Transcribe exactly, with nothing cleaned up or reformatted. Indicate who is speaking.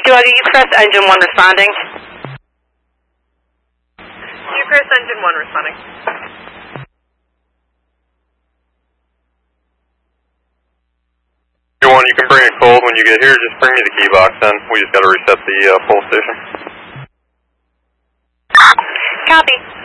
Speaker 1: Doggy, you press engine one responding.
Speaker 2: You press engine one responding.
Speaker 3: If you want, you can bring it cold when you get here. Just bring me the key box then. We just got to reset the uh, pull station.
Speaker 1: Copy.